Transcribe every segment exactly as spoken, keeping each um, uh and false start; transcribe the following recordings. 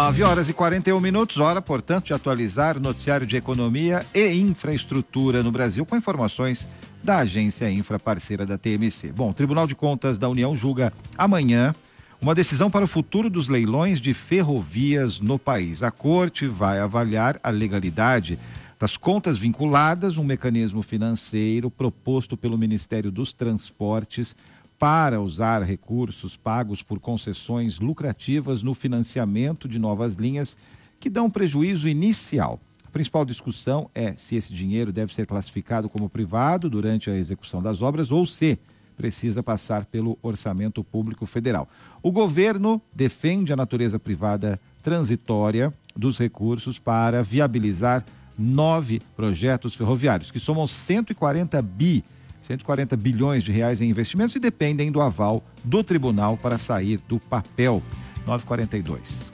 nove horas e quarenta e um minutos, hora, portanto, de atualizar o noticiário de economia e infraestrutura no Brasil com informações da agência Infra, parceira da T M C. Bom, o Tribunal de Contas da União julga amanhã uma decisão para o futuro dos leilões de ferrovias no país. A corte vai avaliar a legalidade das contas vinculadas, um mecanismo financeiro proposto pelo Ministério dos Transportes para usar recursos pagos por concessões lucrativas no financiamento de novas linhas que dão prejuízo inicial. A principal discussão é se esse dinheiro deve ser classificado como privado durante a execução das obras ou se precisa passar pelo orçamento público federal. O governo defende a natureza privada transitória dos recursos para viabilizar nove projetos ferroviários, que somam cento e quarenta bi cento e quarenta bilhões de reais em investimentos e dependem do aval do tribunal para sair do papel. nove e quarenta e dois.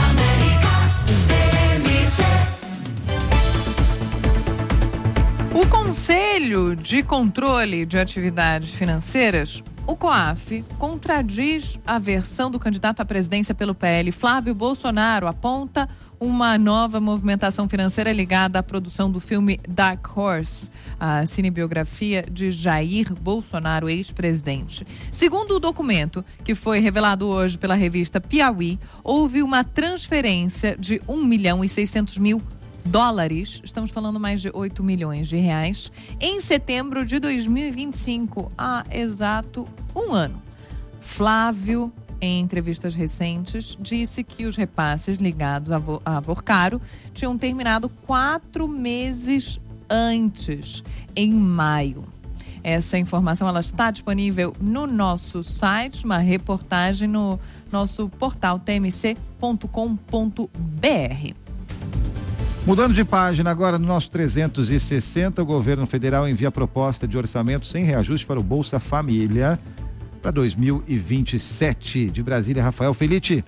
O Conselho de Controle de Atividades Financeiras, o COAF, contradiz a versão do candidato à presidência pelo P L, Flávio Bolsonaro, aponta uma nova movimentação financeira ligada à produção do filme Dark Horse, a cinebiografia de Jair Bolsonaro, ex-presidente. Segundo o documento, que foi revelado hoje pela revista Piauí, houve uma transferência de um milhão e seiscentos mil dólares, estamos falando mais de oito milhões de reais, em setembro de dois mil e vinte e cinco, há exato um ano. Flávio, em entrevistas recentes, disse que os repasses ligados a, Vo- a Vorcaro tinham terminado quatro meses antes, em maio. Essa informação ela está disponível no nosso site, uma reportagem no nosso portal t m c ponto com ponto b r. Mudando de página agora, no nosso trezentos e sessenta, o governo federal envia proposta de orçamento sem reajuste para o Bolsa Família para dois mil e vinte e sete. De Brasília, Rafael Felite.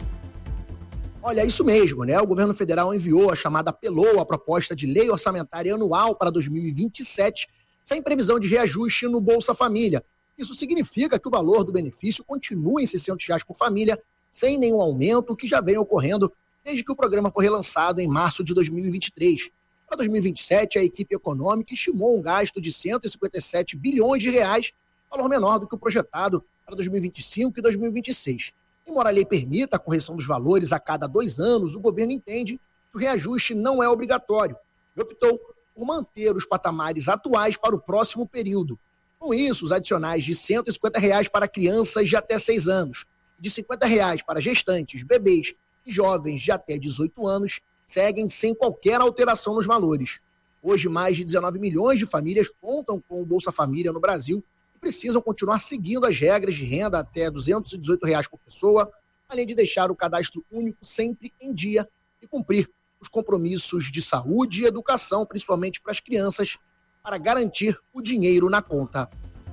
Olha, isso mesmo, né? O governo federal enviou a chamada apelou a proposta de lei orçamentária anual para dois mil e vinte e sete, sem previsão de reajuste no Bolsa Família. Isso significa que o valor do benefício continua em seiscentos reais por família, sem nenhum aumento, que já vem ocorrendo desde que o programa foi relançado em março de dois mil e vinte e três. Para dois mil e vinte e sete, a equipe econômica estimou um gasto de cento e cinquenta e sete bilhões de reais, valor menor do que o projetado para dois mil e vinte e cinco e dois mil e vinte e seis. Embora a lei permita a correção dos valores a cada dois anos, o governo entende que o reajuste não é obrigatório e optou por manter os patamares atuais para o próximo período. Com isso, os adicionais de cento e cinquenta reais para crianças de até seis anos, de cinquenta reais para gestantes, bebês e jovens de até dezoito anos seguem sem qualquer alteração nos valores. Hoje, mais de dezenove milhões de famílias contam com o Bolsa Família no Brasil e precisam continuar seguindo as regras de renda até duzentos e dezoito reais por pessoa, além de deixar o cadastro único sempre em dia e cumprir os compromissos de saúde e educação, principalmente para as crianças, para garantir o dinheiro na conta.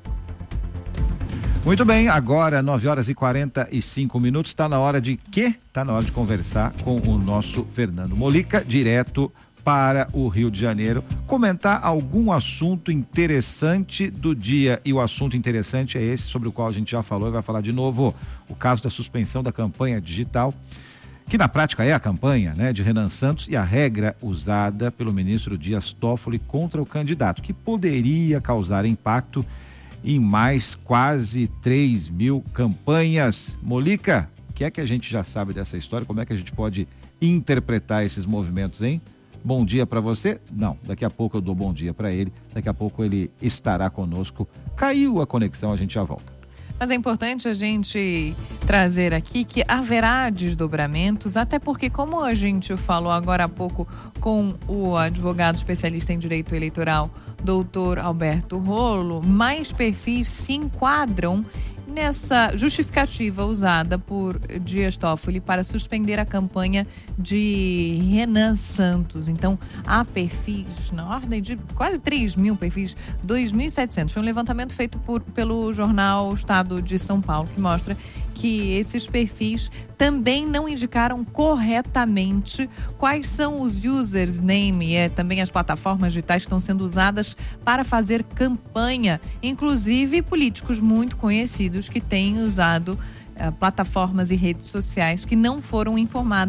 Muito bem, agora nove horas e quarenta e cinco minutos, está na hora de quê? Está na hora de conversar com o nosso Fernando Molica, direto para o Rio de Janeiro, comentar algum assunto interessante do dia. E o assunto interessante é esse sobre o qual a gente já falou e vai falar de novo, o caso da suspensão da campanha digital, que na prática é a campanha, né, de Renan Santos, e a regra usada pelo ministro Dias Toffoli contra o candidato, que poderia causar impacto em mais quase três mil campanhas. Molica, o que é que a gente já sabe dessa história? Como é que a gente pode interpretar esses movimentos, hein? Bom dia para você? Não, daqui a pouco eu dou bom dia para ele, daqui a pouco ele estará conosco. Caiu a conexão, a gente já volta. Mas é importante a gente trazer aqui que haverá desdobramentos, até porque, como a gente falou agora há pouco com o advogado especialista em direito eleitoral, doutor Alberto Rolo, mais perfis se enquadram nessa justificativa usada por Dias Toffoli para suspender a campanha de Renan Santos. Então, há perfis na ordem de quase três mil perfis, dois mil e setecentos. Foi um levantamento feito por, pelo jornal Estado de São Paulo, que mostra que esses perfis também não indicaram corretamente quais são os users name e é, também as plataformas digitais que estão sendo usadas para fazer campanha, inclusive políticos muito conhecidos que têm usado uh, plataformas e redes sociais que não foram informados